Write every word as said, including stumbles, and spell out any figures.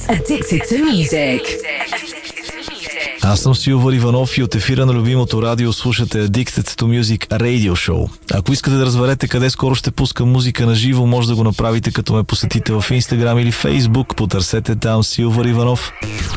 Addicted to Music. Аз съм Силвър Иванов и от ефира на любимото радио слушате Addicted to Music Radio Show. Ако искате да разберете къде скоро ще пуска музика на живо, може да го направите като ме посетите в Instagram или Facebook. Потърсете там Силвър Иванов.